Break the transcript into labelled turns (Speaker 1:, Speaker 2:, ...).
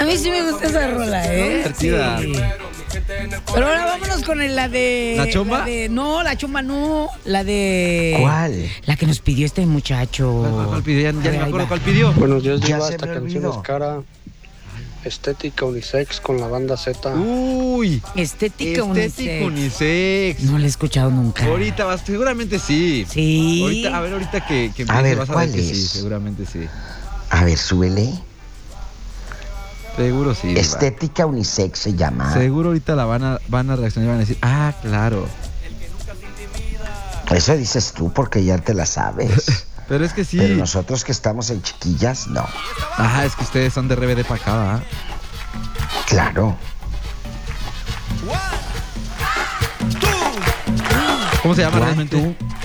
Speaker 1: A mí sí me gusta esa rola,
Speaker 2: divertida.
Speaker 1: Sí. Pero ahora vámonos con la de...
Speaker 2: ¿La chomba?
Speaker 1: La chomba no. La de...
Speaker 3: ¿Cuál?
Speaker 1: La que nos pidió este muchacho.
Speaker 2: ¿Cuál pidió? Ya
Speaker 1: A
Speaker 2: ni
Speaker 1: ver,
Speaker 2: me
Speaker 1: ahí
Speaker 2: acuerdo
Speaker 1: va.
Speaker 2: cuál pidió.
Speaker 4: Buenos días,
Speaker 3: Ya
Speaker 4: Diva.
Speaker 3: se
Speaker 4: Esta
Speaker 3: me
Speaker 4: canción
Speaker 3: olvidó.
Speaker 4: es cara. Estética unisex con la banda Z.
Speaker 2: Uy.
Speaker 1: Estética
Speaker 2: Estético unisex.
Speaker 1: No la he escuchado nunca.
Speaker 2: Ahorita vas, seguramente sí.
Speaker 1: Sí.
Speaker 2: Ahorita que empiece
Speaker 3: ver,
Speaker 2: vas a ver
Speaker 3: ¿cuál
Speaker 2: que sí,
Speaker 3: es?
Speaker 2: seguramente sí.
Speaker 3: A ver, súbele.
Speaker 2: Seguro sí.
Speaker 3: Estética unisex se llama.
Speaker 2: Seguro ahorita la van a reaccionar y van a decir, ah, claro.
Speaker 3: Eso dices tú porque ya te la sabes.
Speaker 2: Pero es que sí.
Speaker 3: Pero nosotros que estamos en chiquillas, no.
Speaker 2: Ajá, es que ustedes son de RBD para acá, ¿va?
Speaker 3: Claro.
Speaker 2: ¿Cómo se llama
Speaker 3: One,
Speaker 2: realmente?
Speaker 3: two.